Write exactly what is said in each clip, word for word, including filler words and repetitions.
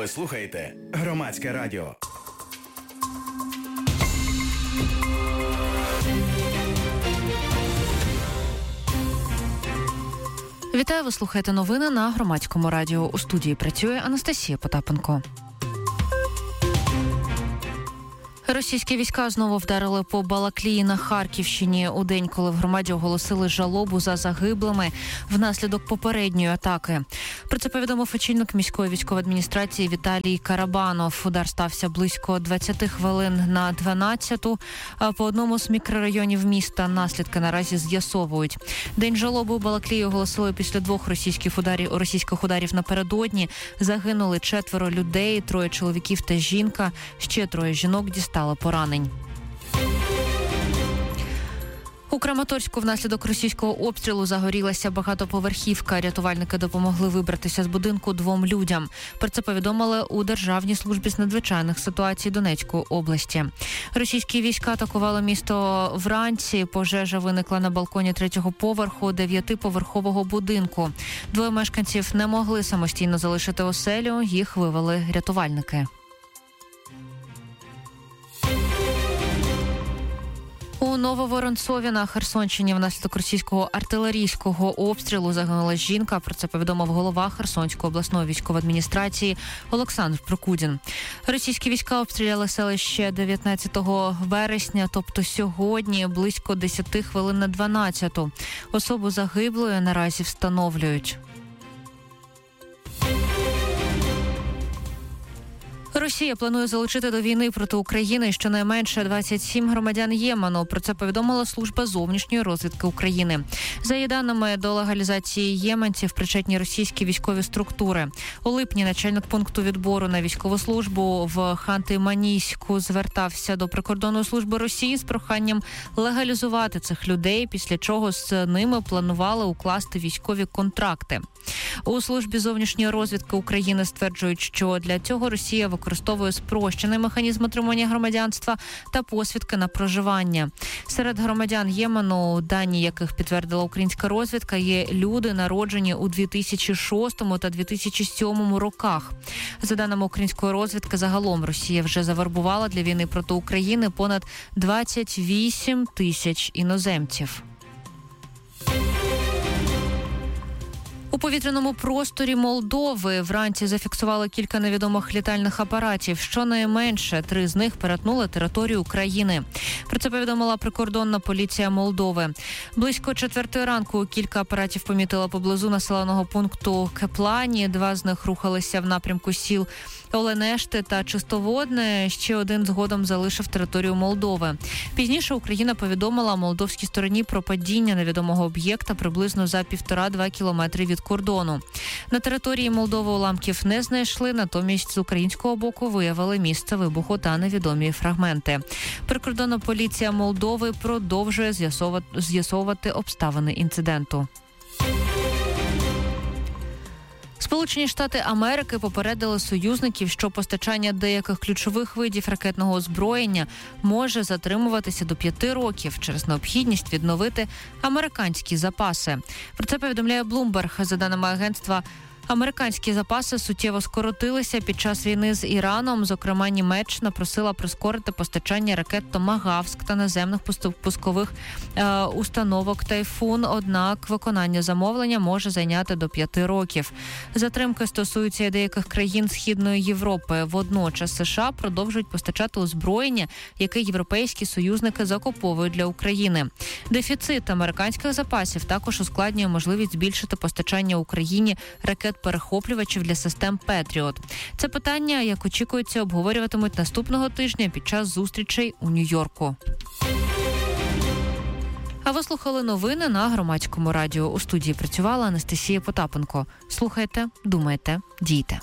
Ви слухаєте Громадське радіо. Вітаю, ви слухаєте новини на Громадському радіо. У студії працює Анастасія Потапенко. Російські війська знову вдарили по Балаклії на Харківщині у день, коли в громаді оголосили жалобу за загиблими внаслідок попередньої атаки. Про це повідомив очільник міської військової адміністрації Віталій Карабанов. Удар стався близько двадцять хвилин на дванадцяту. А по одному з мікрорайонів міста наслідки наразі з'ясовують. День жалоби у Балаклії оголосили після двох російських ударів, російських ударів напередодні. Загинули четверо людей, троє чоловіків та жінка. Ще троє жінок дістали поранень. У Краматорську внаслідок російського обстрілу загорілася багатоповерхівка. Рятувальники допомогли вибратися з будинку двом людям. Про це повідомили у Державній службі з надзвичайних ситуацій Донецької області. Російські війська атакували місто вранці. Пожежа виникла на балконі третього поверху дев'ятиповерхового будинку. Двоє мешканців не могли самостійно залишити оселю. Їх вивели рятувальники. У Нововоронцові на Херсонщині внаслідок російського артилерійського обстрілу загинула жінка. Про це повідомив голова Херсонської обласної військової адміністрації Олександр Прокудін. Російські війська обстріляли селище дев'ятнадцятого вересня, тобто сьогодні, близько десять хвилин на дванадцяту. Особу загиблої наразі встановлюють. Росія планує залучити до війни проти України щонайменше двадцять сім громадян Ємену. Про це повідомила служба зовнішньої розвідки України. За її даними, до легалізації єменців причетні російські військові структури. У липні начальник пункту відбору на військову службу в Ханти-Манійську звертався до прикордонної служби Росії з проханням легалізувати цих людей, після чого з ними планували укласти військові контракти. У службі зовнішньої розвідки України стверджують, що для цього Росія використовує спрощений механізм отримання громадянства та посвідки на проживання. Серед громадян Ємену, дані яких підтвердила українська розвідка, є люди, народжені у дві тисячі шостому та дві тисячі сьомому роках. За даними української розвідки, загалом Росія вже завербувала для війни проти України понад двадцять вісім тисяч іноземців. У повітряному просторі Молдови вранці зафіксували кілька невідомих літальних апаратів. Щонайменше три з них перетнули територію України. Про це повідомила прикордонна поліція Молдови. Близько четвертої ранку кілька апаратів помітила поблизу населеного пункту Кеплані. Два з них рухалися в напрямку сіл Оленешти та Чистоводне. Ще один згодом залишив територію Молдови. Пізніше Україна повідомила молдовській стороні про падіння невідомого об'єкта приблизно за півтора-два кілометри від кордону. На території Молдови уламків не знайшли, натомість з українського боку виявили місце вибуху та невідомі фрагменти. Прикордонна поліція Молдови продовжує з'ясовувати, з'ясовувати обставини інциденту. Сполучені Штати Америки попередили союзників, що постачання деяких ключових видів ракетного озброєння може затримуватися до п'яти років через необхідність відновити американські запаси. Про це повідомляє Bloomberg. За даними агентства, американські запаси суттєво скоротилися під час війни з Іраном. Зокрема, Німеччина просила прискорити постачання ракет «Томагавк» та наземних пускових е, установок «Тайфун». Однак виконання замовлення може зайняти до п'яти років. Затримки стосуються деяких країн Східної Європи. Водночас США продовжують постачати озброєння, яке європейські союзники закуповують для України. Дефіцит американських запасів також ускладнює можливість збільшити постачання Україні ракет-перехоплювачів для систем «Петріот». Це питання, як очікується, обговорюватимуть наступного тижня під час зустрічей у Нью-Йорку. А ви слухали новини на Громадському радіо. У студії працювала Анастасія Потапенко. Слухайте, думайте, дійте.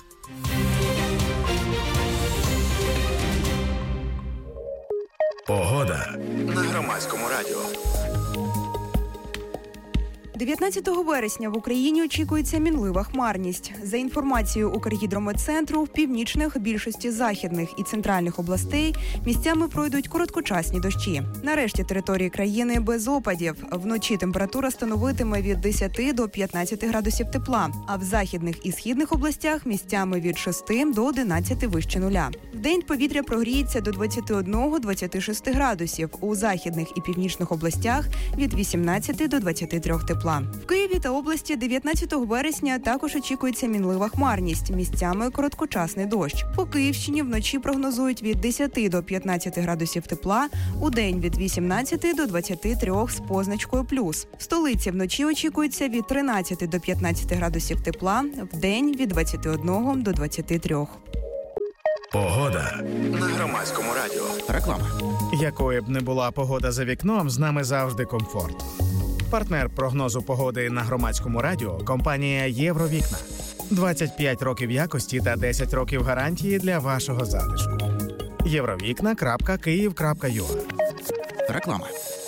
Погода на Громадському радіо. дев'ятнадцятого вересня в Україні очікується мінлива хмарність. За інформацією Укргідрометцентру, в північних, більшості західних і центральних областей місцями пройдуть короткочасні дощі. На решті території країни без опадів. Вночі температура становитиме від десяти до п'ятнадцяти градусів тепла, а в західних і східних областях місцями від шести до одинадцяти вище нуля. Вдень повітря прогріється до двадцяти одного - двадцяти шести градусів. У західних і північних областях від вісімнадцяти до двадцяти трьох тепла. В Києві та області дев'ятнадцятого вересня також очікується мінлива хмарність, місцями короткочасний дощ. По Київщині вночі прогнозують від десяти до п'ятнадцяти градусів тепла, удень від вісімнадцяти до двадцяти трьох з позначкою плюс. В столиці вночі очікується від тринадцяти до п'ятнадцяти градусів тепла, вдень від двадцяти одного до двадцяти трьох. Погода на Громадському радіо. Реклама. Якою б не була погода за вікном, з нами завжди комфорт. Партнер прогнозу погоди на Громадському радіо – компанія «Євровікна». двадцять п'ять років якості та десять років гарантії для вашого затишку. євровікна крапка київ крапка ю а. Реклама.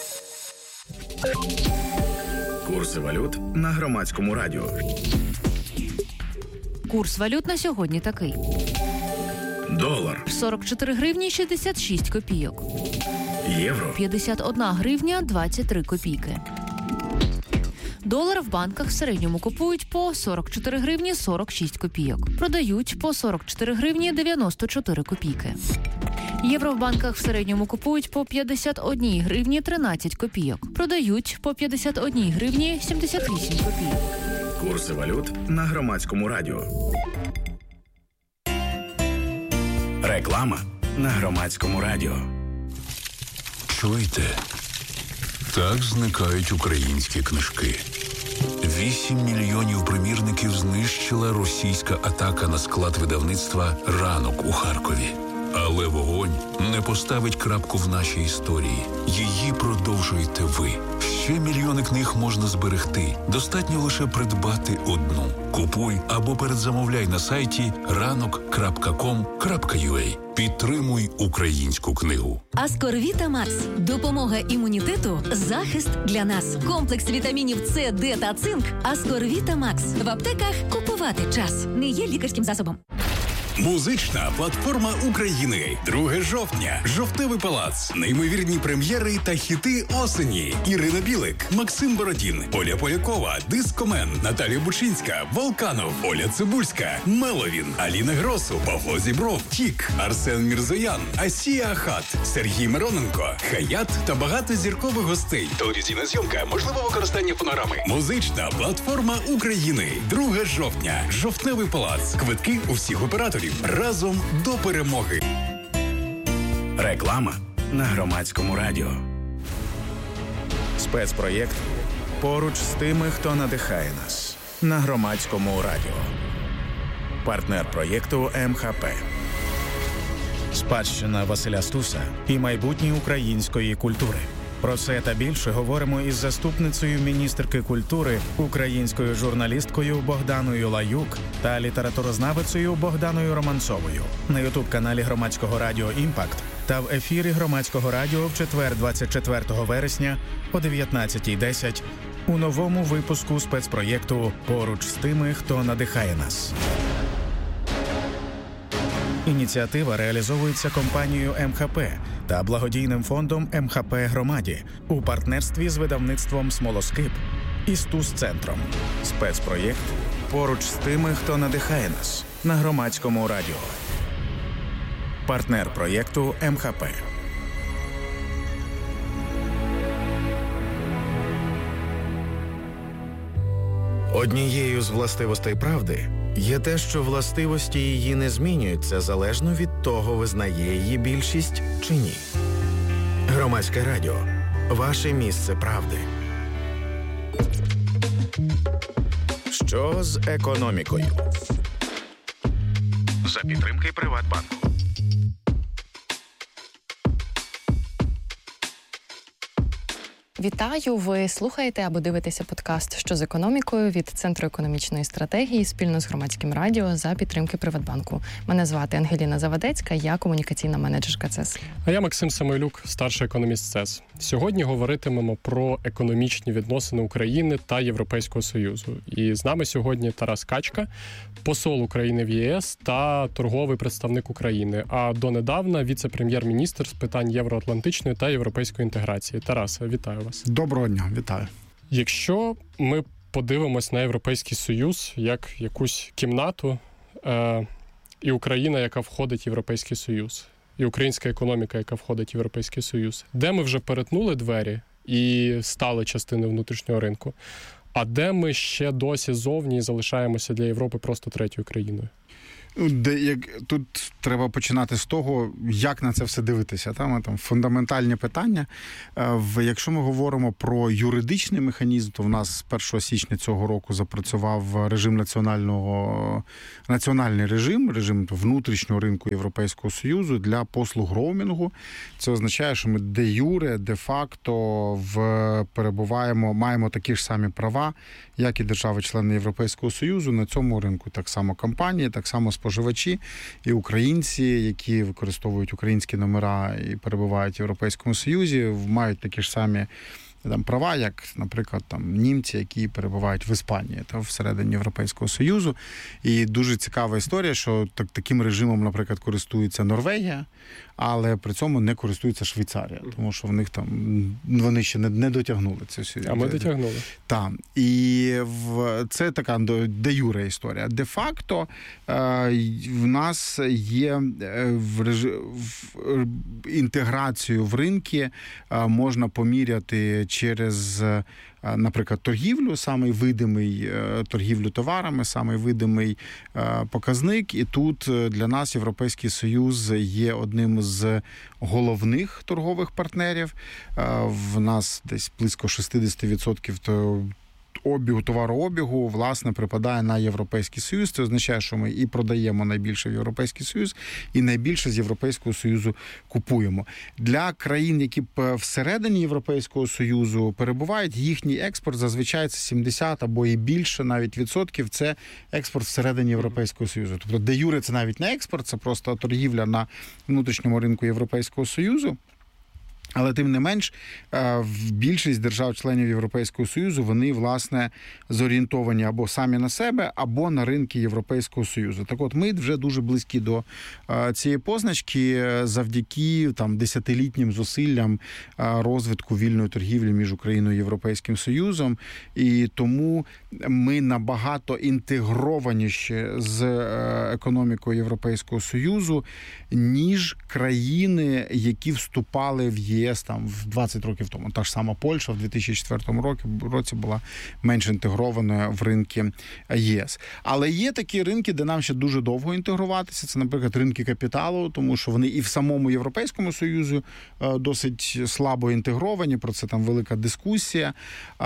Курси валют на Громадському радіо. Курс валют на сьогодні такий. Долар сорок чотири гривні шістдесят шість копійок. Євро п'ятдесят одна гривня двадцять три копійки. Долар в банках в середньому купують по сорок чотири гривні сорок шість копійок. Продають по сорок чотири гривні дев'яносто чотири копійки. Євро в банках в середньому купують по п'ятдесят одна гривні тринадцять копійок. Продають по п'ятдесят одна гривні сімдесят вісім копійок. Курси валют на Громадському радіо. Реклама на Громадському радіо. Чуєте? Так зникають українські книжки. Вісім мільйонів примірників знищила російська атака на склад видавництва «Ранок» у Харкові. Але вогонь не поставить крапку в нашій історії. Її продовжуєте ви. Ще мільйони книг можна зберегти. Достатньо лише придбати одну. Купуй або передзамовляй на сайті ранок крапка ком крапка ю а. Підтримуй українську книгу. Аскорвіта Макс. Допомога імунітету, захист для нас. Комплекс вітамінів С, Д та цинк. Аскорвіта Макс. В аптеках купувати час. Не є лікарським засобом. Музична платформа України. друге жовтня. Жовтневий палац. Неймовірні прем'єри та хіти осені. Ірина Білик, Максим Бородін, Оля Полякова, Дискомен, Наталія Бучинська, Волканов, Оля Цибульська, Меловін, Аліна Гросу, Павло Зібров, Тік, Арсен Мірзоян, Асія Ахат, Сергій Мироненко, Хаят та багато зіркових гостей. Телевізійна зйомка, можливе використання фонограми. Музична платформа України. друге жовтня. Жовтневий палац. Квитки у всіх операторів. Разом до перемоги. Реклама на Громадському радіо. Спецпроєкт «Поруч з тими, хто надихає нас» на Громадському радіо. Партнер проєкту ем ха пе. Спадщина Василя Стуса і майбутнє української культури. Про це та більше говоримо із заступницею міністерки культури, українською журналісткою Богданою Лаюк та літературознавицею Богданою Романцовою на ютуб-каналі Громадського радіо «Імпакт» та в ефірі Громадського радіо в четвер двадцять четвертого вересня о дев'ятнадцятій десять у новому випуску спецпроєкту «Поруч з тими, хто надихає нас». Ініціатива реалізовується компанією ем ха пе та благодійним фондом ем ха пе «Громаді» у партнерстві з видавництвом «Смолоскип» і Стус-центром. Спецпроєкт «Поруч з тими, хто надихає нас» на Громадському радіо. Партнер проєкту ем ха пе. Однією з властивостей правди є те, що властивості її не змінюються залежно від того, визнає її більшість чи ні. Громадське радіо. Ваше місце правди. Що з економікою? За підтримки Приватбанку. Вітаю! Ви слухаєте або дивитеся подкаст «Що з економікою» від Центру економічної стратегії спільно з Громадським радіо за підтримки Приватбанку. Мене звати Ангеліна Завадецька, я комунікаційна менеджерка ЦЕС. А я Максим Самойлюк, старший економіст ЦЕС. Сьогодні говоритимемо про економічні відносини України та Європейського Союзу. І з нами сьогодні Тарас Качка, посол України в ЄС та торговий представник України, а донедавна віце-прем'єр-міністр з питань євроатлантичної та європейської інтеграції. Тарасе, вітаю вас. Доброго дня, вітаю. Якщо ми подивимось на Європейський Союз як якусь кімнату, е- і Україна, яка входить в Європейський Союз, і українська економіка, яка входить в Європейський Союз, де ми вже перетнули двері і стали частиною внутрішнього ринку, а де ми ще досі зовні і залишаємося для Європи просто третьою країною? Де, як, тут треба починати з того, як на це все дивитися. Там, там фундаментальні питання. В, якщо ми говоримо про юридичний механізм, то в нас з першого січня цього року запрацював режим національного, національний режим, режим внутрішнього ринку Європейського Союзу для послуг роумінгу. Це означає, що ми де-юре, де-факто в, перебуваємо, маємо такі ж самі права, як і держави-члени Європейського Союзу на цьому ринку. Так само компанії, так само споживачі і українці, які використовують українські номера і перебувають в Європейському Союзі, мають такі ж самі там права, як, наприклад, там німці, які перебувають в Іспанії та всередині Європейського Союзу. І дуже цікава історія, що так, таким режимом, наприклад, користується Норвегія, але при цьому не користується Швейцарія, тому що в них там вони ще не, не дотягнули це все. А ми дотягнули. Так. І в це така де-юре історія. Де-факто в нас є в, реж... в інтеграцію в ринки можна поміряти через, наприклад, торгівлю, самий видимий торгівлю товарами, самий видимий показник. І тут для нас Європейський Союз є одним з головних торгових партнерів. В нас десь близько шістдесят відсотків обігу, товарообігу, власне, припадає на Європейський Союз. Це означає, що ми і продаємо найбільше в Європейський Союз, і найбільше з Європейського Союзу купуємо. Для країн, які всередині Європейського Союзу перебувають, їхній експорт зазвичай це сімдесят або і більше навіть відсотків, це експорт всередині Європейського Союзу. Тобто де-юре це навіть не експорт, це просто торгівля на внутрішньому ринку Європейського Союзу. Але тим не менш, в більшість держав-членів Європейського Союзу, вони, власне, зорієнтовані або самі на себе, або на ринки Європейського Союзу. Так от, ми вже дуже близькі до цієї позначки завдяки там десятилітнім зусиллям розвитку вільної торгівлі між Україною і Європейським Союзом. І тому ми набагато інтегрованіші з економікою Європейського Союзу, ніж країни, які вступали в ЄС там в двадцять років тому. Та ж сама Польща в дві тисячі четвертому році була менш інтегрованою в ринки ЄС. Але є такі ринки, де нам ще дуже довго інтегруватися. Це, наприклад, ринки капіталу, тому що вони і в самому Європейському Союзі досить слабо інтегровані, про це там велика дискусія,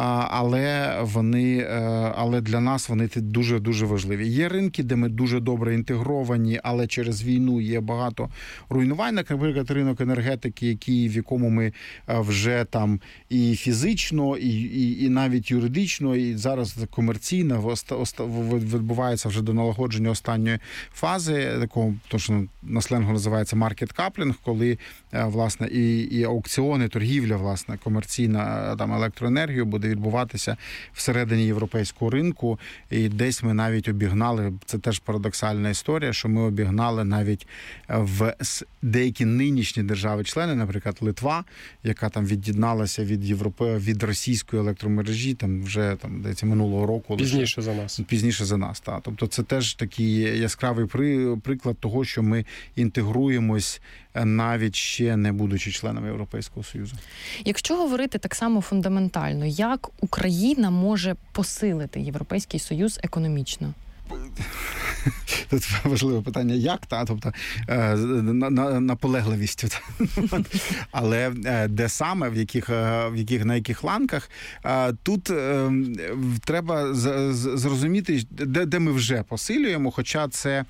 але вони, але для нас вони дуже-дуже важливі. Є ринки, де ми дуже добре інтегровані, але через війну є багато руйнувань, наприклад, ринок енергетики, який, в якому ми вже там і фізично, і, і, і навіть юридично, і зараз комерційно відбувається вже до налагодження останньої фази, такого, то, що на сленгу називається маркет-каплінг, коли, власне, і, і аукціони, торгівля, власне, комерційна там електроенергію буде відбуватися всередині європейського ринку, і десь ми навіть обігнали, це теж парадоксальна історія, що ми обігнали навіть в деякі нинішні держави-члени, наприклад, Литва, яка там від'єдналася від Європи, від російської електромережі, там вже там здається минулого року. Пізніше лише, за нас. Пізніше за нас, так. Тобто це теж такий яскравий при, приклад того, що ми інтегруємось навіть ще не будучи членами Європейського Союзу. Якщо говорити так само фундаментально, як Україна може посилити Європейський Союз економічно? Тут важливе питання, як, та, тобто наполегливість. Але де саме, в яких, в яких, на яких ланках, тут треба зрозуміти, де, де ми вже посилюємо, хоча це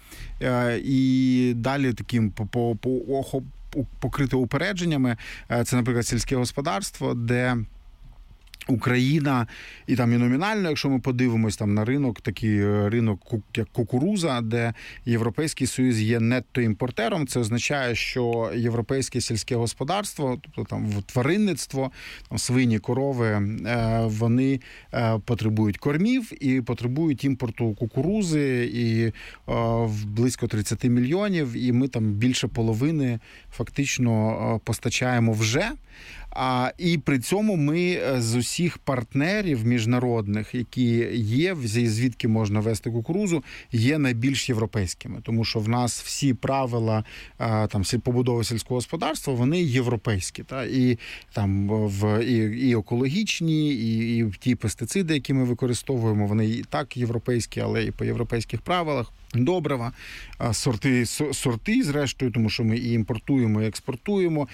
і далі таким по, по, по покрите упередженнями. Це, наприклад, сільське господарство, де Україна, і там і номінально, якщо ми подивимось там на ринок, такий ринок, як кукуруза, де Європейський Союз є нетто-імпортером, це означає, що європейське сільське господарство, тобто там тваринництво, там свині, корови, вони потребують кормів і потребують імпорту кукурузи, і близько тридцять мільйонів, і ми там більше половини фактично постачаємо вже. А, і при цьому ми з усіх партнерів міжнародних, які є, звідки можна вести кукурузу, є найбільш європейськими. Тому що в нас всі правила там, побудови сільського господарства, вони європейські. Та? І, там, в, і, і екологічні, і, і ті пестициди, які ми використовуємо, вони і так європейські, але і по європейських правилах. Добрива, сорти, сорти, зрештою, тому що ми і імпортуємо, і експортуємо,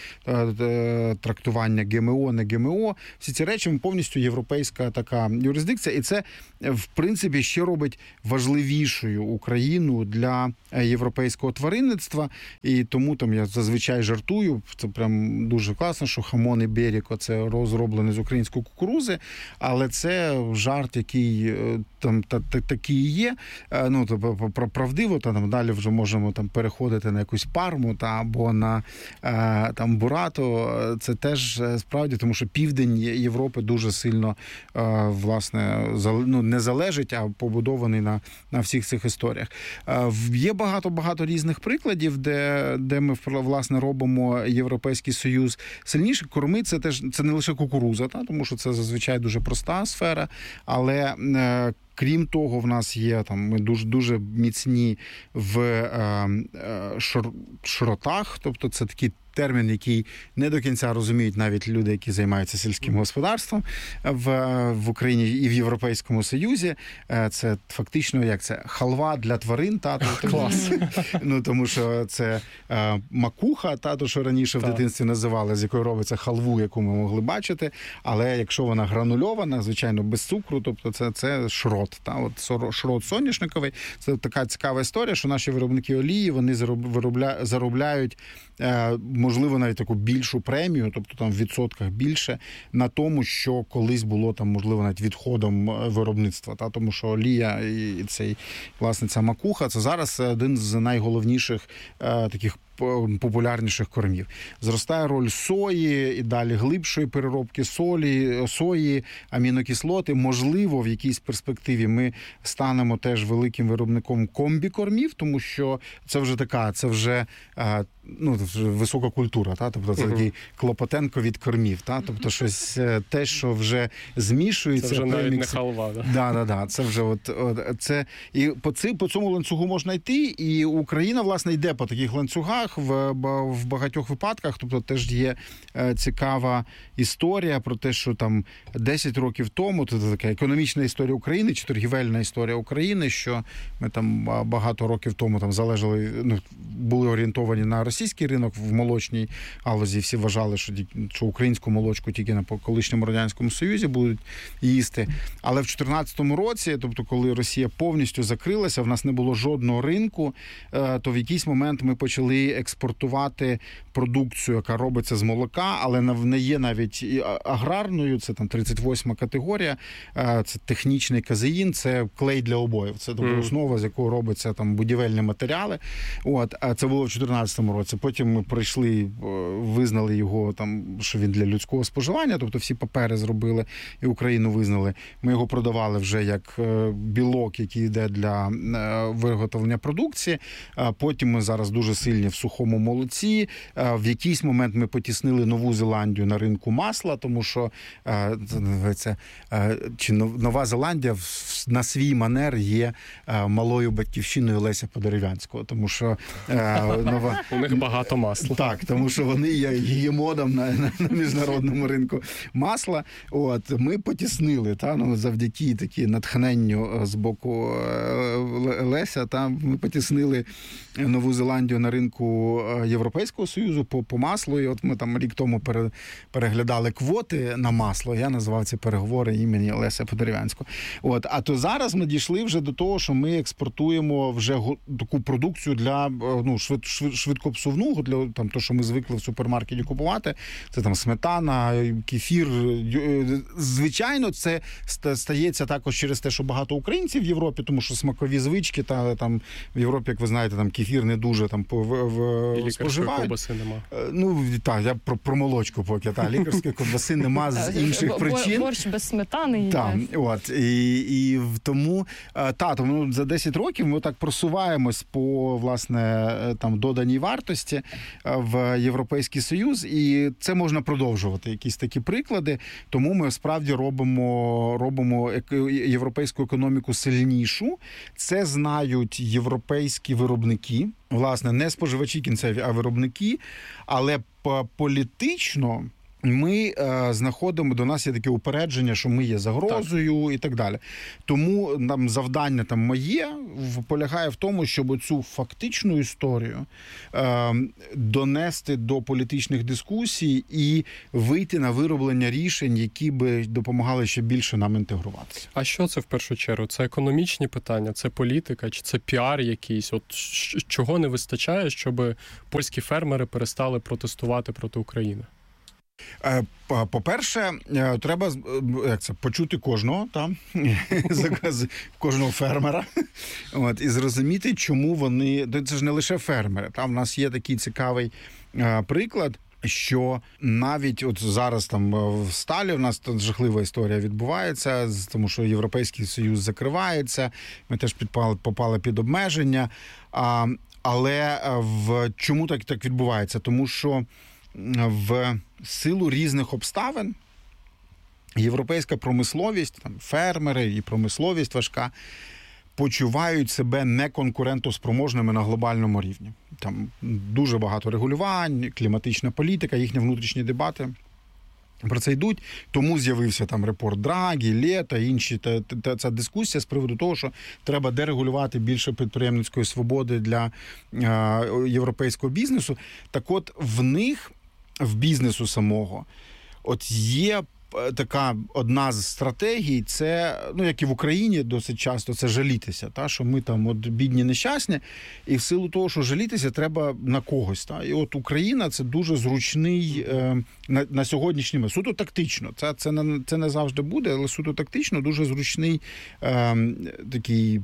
трактування ГМО, не ГМО. Всі ці речі ми повністю європейська така юрисдикція. І це, в принципі, ще робить важливішою Україну для європейського тваринництва. І тому там я зазвичай жартую, це прям дуже класно, що хамон і беріко – це розроблене з української кукурузи, але це жарт, який там та, та, такий є. Ну, то, правдиво, та там далі вже можемо там переходити на якусь парму та або на е, там бурато. Це теж справді, тому що південь Європи дуже сильно е, власне зал, ну, не залежить, а побудований на, на всіх цих історіях. Е, є багато-багато різних прикладів, де, де ми власне робимо Європейський Союз сильніше. Корми це теж це не лише кукуруза, та тому що це зазвичай дуже проста сфера, але е, крім того, в нас є там ми дуже дуже міцні в е, е, шор, шротах, тобто це такі термін, який не до кінця розуміють навіть люди, які займаються сільським господарством в, в Україні і в Європейському Союзі. Це фактично, як це, халва для тварин, тато. Клас. Ну, тому що це е, макуха, тато, що раніше так. в дитинстві називали, з якої робиться халву, яку ми могли бачити, але якщо вона гранульована, звичайно, без цукру, тобто це, це шрот. Та? От шрот соняшниковий. Це така цікава історія, що наші виробники олії, вони заробля, заробляють е, можливо, навіть таку більшу премію, тобто там в відсотках більше, на тому, що колись було там, можливо, навіть відходом виробництва. Та? Тому що олія і цей, власне, ця макуха, це зараз один з найголовніших е, таких популярніших кормів. Зростає роль сої і далі глибшої переробки солі, сої, амінокислоти. Можливо, в якійсь перспективі ми станемо теж великим виробником комбікормів, тому що це вже така, це вже ну, висока культура, та? Тобто це такий Клопотенко від кормів, та? Тобто щось те, що вже змішується. Це вже навіть не халва. Да? Да, да, да. Це вже от, от це і по цим по цьому ланцюгу можна йти, і Україна, власне, йде по таких ланцюгах в, в багатьох випадках. Тобто теж є цікава історія про те, що там десять років тому, це така економічна історія України, чи торгівельна історія України, що ми там багато років тому там залежали, ну, були орієнтовані на російський ринок в молочній галузі. Всі вважали, що, що українську молочку тільки на колишньому Радянському Союзі будуть їсти. Але в чотирнадцятому році, тобто коли Росія повністю закрилася, в нас не було жодного ринку, то в якийсь момент ми почали експортувати продукцію, яка робиться з молока, але не є навіть і аграрною, це там тридцять восьма категорія, це технічний казеїн, це клей для обоїв, це тобто, основа, з якого робиться там будівельні матеріали. От, а це було в чотирнадцятому році. Потім ми прийшли, визнали його там, що він для людського споживання, тобто всі папери зробили і Україну визнали. Ми його продавали вже як білок, який йде для виготовлення продукції. Потім ми зараз дуже сильні в сухому молоці. В якийсь момент ми потіснили Нову Зеландію на ринку масла, тому що це називається, чи Нова Зеландія на свій манер є малою батьківщиною Леся Подерев'янського, тому що нова... У них багато масла. Так, тому що вони є гегемоном на, на, на міжнародному ринку масла. От, ми потіснили, та, ну, завдяки такі натхненню з боку Леся, та, ми потіснили Нову Зеландію на ринку Європейського Союзу по, по маслу. І от ми там рік тому пере, переглядали квоти на масло. Я назвав ці переговори імені Леся Подерев'янського. От, а то зараз ми дійшли вже до того, що ми експортуємо вже таку продукцію для ну, швид, швид, швидкопсувного, для там, то, що ми звикли в супермаркеті купувати, це там сметана, кефір. Звичайно, це стається також через те, що багато українців в Європі, тому що смакові звички, та там в Європі, як ви знаєте, там кефір не дуже там в, в, споживають. Ковбаси нема. Ну, так, я про, про молочку поки, та, лікарської ковбаси нема з інших причин. Борщ без сметани. Так, от, і, і тому, та, тому за десять років ми так просуваємось по, власне, там, доданій вартості в Європейський Союз, і це можна продовжувати, якісь такі приклади, тому ми справді робимо, робимо європейську економіку сильнішу. Це знають європейські виробники, власне, не споживачі кінцеві, а виробники, але політично ми е, знаходимо, до нас є таке упередження, що ми є загрозою, так, і так далі. Тому нам завдання там моє полягає в тому, щоб цю фактичну історію е, донести до політичних дискусій і вийти на вироблення рішень, які би допомагали ще більше нам інтегруватися. А що це в першу чергу? Це економічні питання, це політика, чи це піар якийсь? От чого не вистачає, щоб польські фермери перестали протестувати проти України? По-перше, треба як це, почути кожного, там, кожного фермера, от, і зрозуміти, чому вони... Це ж не лише фермери. Там в нас є такий цікавий приклад, що навіть от зараз там в Сталі в нас тут жахлива історія відбувається, тому що Європейський Союз закривається, ми теж підпали, попали під обмеження. А, але в чому так, так відбувається? Тому що в силу різних обставин європейська промисловість, там, фермери і промисловість важка, почувають себе неконкурентоспроможними на глобальному рівні. Там дуже багато регулювань, кліматична політика, їхні внутрішні дебати про це йдуть. Тому з'явився там репорт Драгі, Лєта, інші. Та, та, ця дискусія з приводу того, що треба дерегулювати більше підприємницької свободи для е, європейського бізнесу. Так от в них, в бізнесу самого, от є така одна з стратегій, це, ну, як і в Україні досить часто, це жалітися, та, що ми там от бідні, нещасні, і в силу того, що жалітися, треба на когось. Та. І от Україна – це дуже зручний е, на, на сьогоднішній момент. Суто тактично, це, це, не, це не завжди буде, але суто тактично дуже зручний е, такий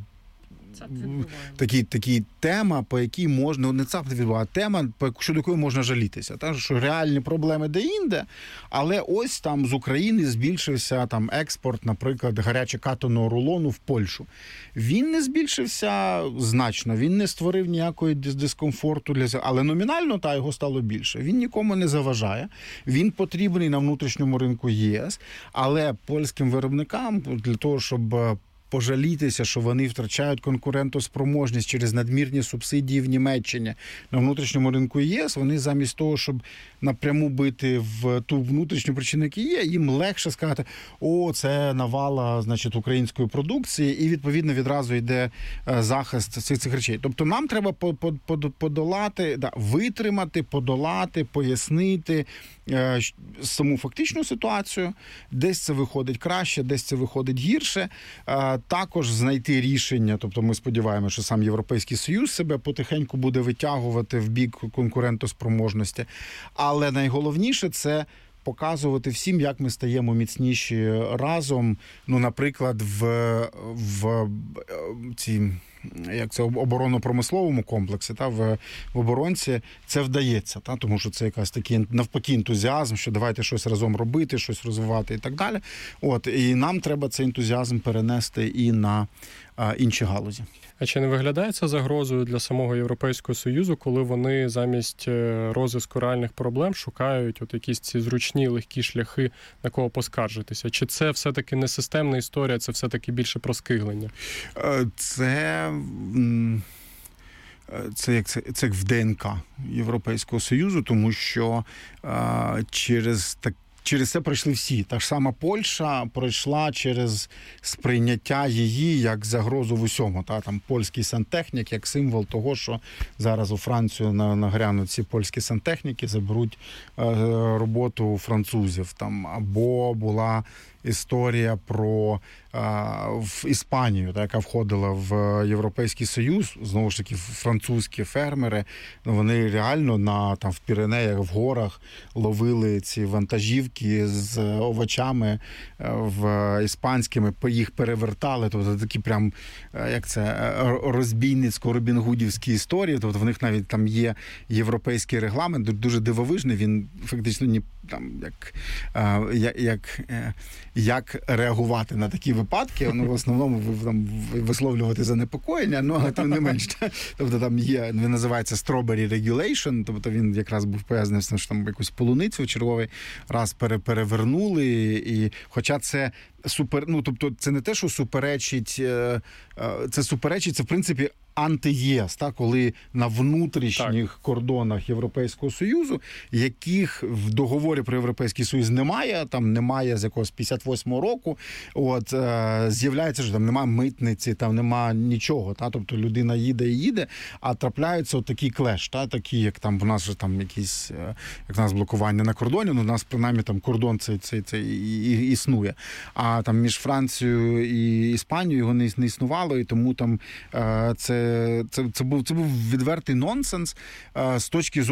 Такі, такі тема, по якій можна, не цап відбуває, а тема, щодо якої можна жалітися. Так, що реальні проблеми де-інде, але ось там з України збільшився там експорт, наприклад, гаряче-катаного рулону в Польщу. Він не збільшився значно, він не створив ніякої дискомфорту, для але номінально та його стало більше. Він нікому не заважає, він потрібний на внутрішньому ринку ЄС, але польським виробникам для того, щоб пожалітися, що вони втрачають конкурентоспроможність через надмірні субсидії в Німеччині на внутрішньому ринку ЄС, вони замість того, щоб напряму бити в ту внутрішню причину, які є, їм легше сказати, о, це навала, значить, української продукції, і, відповідно, відразу йде захист цих, цих речей. Тобто нам треба подолати, да, витримати, подолати, пояснити е, саму фактичну ситуацію. Десь це виходить краще, десь це виходить гірше. Е, також знайти рішення, тобто ми сподіваємося, що сам Європейський Союз себе потихеньку буде витягувати в бік конкурентоспроможності. Але найголовніше – це показувати всім, як ми стаємо міцніші разом. Ну, наприклад, в, в, в цій, як це, оборонно-промисловому комплексі, та, в, в оборонці це вдається, та, тому що це якась такий навпаки ентузіазм, що давайте щось разом робити, щось розвивати і так далі. От, і нам треба цей ентузіазм перенести і на а, інші галузі. А чи не виглядає це загрозою для самого Європейського Союзу, коли вони замість розв'язку реальних проблем шукають от якісь ці зручні, легкі шляхи, на кого поскаржитися? Чи це все-таки не системна історія, це все-таки більше про скиглення? Це... Це як, це, це як в ДНК Європейського Союзу, тому що а, через так Через це пройшли всі. Та ж сама Польща пройшла через сприйняття її як загрозу в усьому. Та там польський сантехнік як символ того, що зараз у Францію нагрянуть ці польські сантехніки, заберуть е, роботу французів. Там або була історія про а, в Іспанію, та, яка входила в Європейський Союз, знову ж таки, французькі фермери, вони реально на, там, в Піренеях, в горах ловили ці вантажівки з овочами в іспанськими, їх перевертали, тобто такі прям, як це, розбійницько-робінгудівські історії, тобто в них навіть там є європейський регламент, дуже дивовижний, він фактично ні, там, як, як, як, як реагувати на такі випадки, ну, в основному там, висловлювати занепокоєння, ну, але тим не менш. Тобто там є, він називається Strawberry Regulation, тобто він якраз був пов'язаний з тим, що там якусь полуницю черговий раз перевернули, і хоча це супер, ну, тобто це не те, що суперечить, це суперечить, це в принципі анти-ЄС, так, коли на внутрішніх так. кордонах Європейського Союзу, яких в договорі про Європейський Союз немає, там немає з якогось п'ятдесят восьмого року, от, е, з'являється, що там немає митниці, там немає нічого, та, тобто людина їде і їде, а трапляються от такі клеш, та, такі, як там, у нас же там якісь, як у нас блокування на кордоні, ну, у нас принаймні там кордон цей, цей, цей і, і, існує, а там між Францією і Іспанією його не, не існувало, і тому там е, це Це, це, був, це був відвертий нонсенс з точки зору